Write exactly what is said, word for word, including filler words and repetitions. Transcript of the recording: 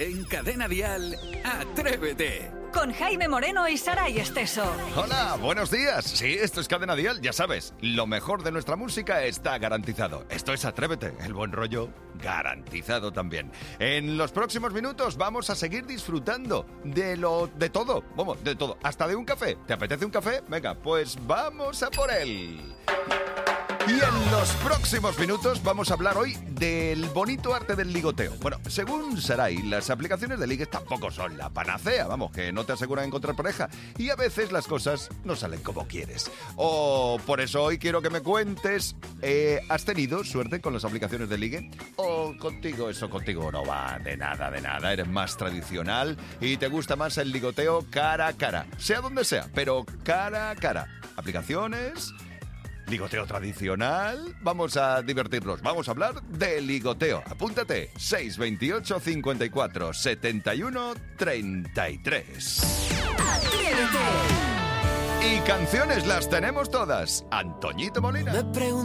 En Cadena Dial, Atrévete. Con Jaime Moreno y Saray Esteso. Hola, buenos días. Sí, esto es Cadena Dial, ya sabes. Lo mejor de nuestra música está garantizado. Esto es Atrévete, el buen rollo garantizado también. En los próximos minutos vamos a seguir disfrutando de lo de todo. Vamos, de todo. Hasta de un café. ¿Te apetece un café? Venga, pues vamos a por él. Y en los próximos minutos vamos a hablar hoy del bonito arte del ligoteo. Bueno, según Saray, las aplicaciones de ligues tampoco son la panacea, vamos, que no te aseguran encontrar pareja. Y a veces las cosas no salen como quieres. O por eso hoy quiero que me cuentes, eh, ¿has tenido suerte con las aplicaciones de ligue? ¿O contigo eso contigo no va de nada, de nada? ¿Eres más tradicional y te gusta más el ligoteo cara a cara? Sea donde sea, pero cara a cara. ¿Aplicaciones? ¿Ligoteo tradicional? Vamos a divertirnos, vamos a hablar de ligoteo. Apúntate, seis veintiocho cincuenta y cuatro setenta y uno treinta y tres. ¡Atrévete! Y canciones las tenemos todas. Antoñito Molina.